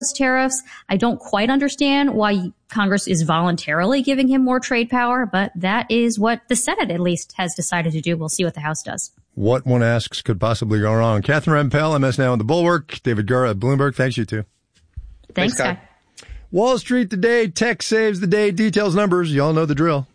tariffs. I don't quite understand why Congress is voluntarily giving him more trade power, but that is what the Senate at least has decided to do. We'll see what the House does. What one asks could possibly go wrong. Catherine Rampell, MS Now on the Bulwark. David Gura at Bloomberg. Thanks, you two. Thanks, Guy. Wall Street today. Tech saves the day. Details, numbers. You all know the drill.